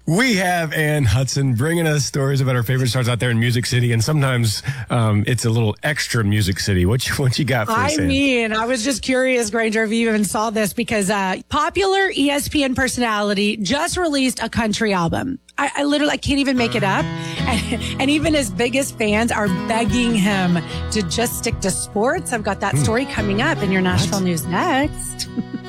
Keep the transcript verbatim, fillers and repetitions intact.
We have Ann Hudson bringing us stories about her favorite stars out there in Music City, and sometimes um, it's a little extra Music City. What you, what you got for us, I Ann? mean, I was just curious, Granger, if you even saw this, because uh, popular E S P N personality just released a country album. I, I literally I can't even make it up. And, and even his biggest fans are begging him to just stick to sports. I've got that story coming up in your Nashville News next.